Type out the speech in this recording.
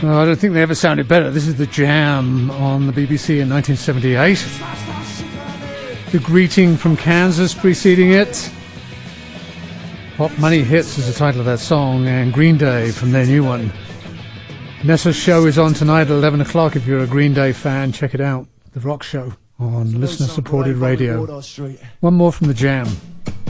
No, I don't think they ever sounded better. This is The Jam on the BBC in 1978. The Greeting from Kansas preceding it. Hot Money Hits is the title of that song, and Green Day from their new one. Nessa's show is on tonight at 11 o'clock. If you're a Green Day fan, check it out. The Rock Show on listener-supported radio. One more from The Jam.